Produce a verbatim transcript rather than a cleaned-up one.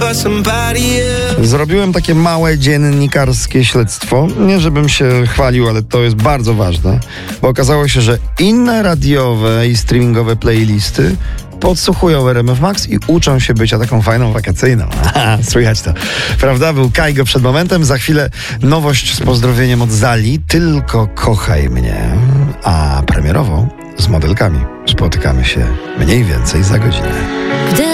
Zrobiłem takie małe dziennikarskie śledztwo. Nie żebym się chwalił, ale to jest bardzo ważne, bo okazało się, że inne radiowe i streamingowe playlisty podsłuchują R M F Max i uczą się bycia taką fajną wakacyjną. Aha, słychać to. Prawda? Był Kajgo przed momentem. Za chwilę nowość z pozdrowieniem od Zali. Tylko kochaj mnie. A premierowo z modelkami spotykamy się mniej więcej za godzinę.